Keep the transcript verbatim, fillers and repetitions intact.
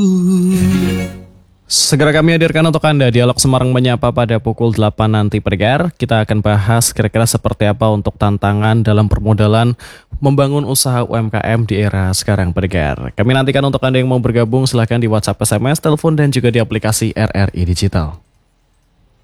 Segera kami hadirkan untuk Anda Dialog Semarang Menyapa pada pukul delapan nanti pendengar. Kita akan bahas kira-kira seperti apa untuk tantangan dalam permodalan membangun usaha U M K M di era sekarang pendengar. Kami nantikan untuk Anda yang mau bergabung silahkan di WhatsApp, S M S, telepon dan juga di aplikasi R R I Digital.